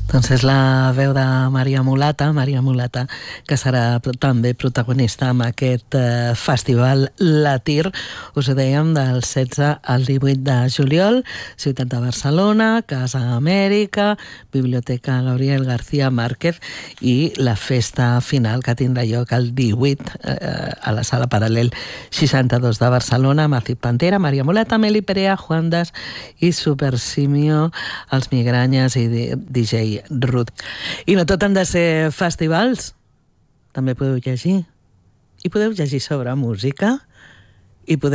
Doncs és la veu de Maria Mulata, que serà també protagonista amb aquest festival Latir, us ho dèiem, del 16 al 18 de juliol, Ciutat de Barcelona, Casa Amèrica, Biblioteca Gabriel García Márquez, i la festa final que tindrà lloc el 18 a la Sala Paral·lel 62 de Barcelona, Macip Pantera, Maria Mulata, Meli Perea, Juan Das i Super Simio, els Migranyes i DJ Ruth. I no tot han de ser festivals, també podeu llegir. I podeu llegir sobre música, i podeu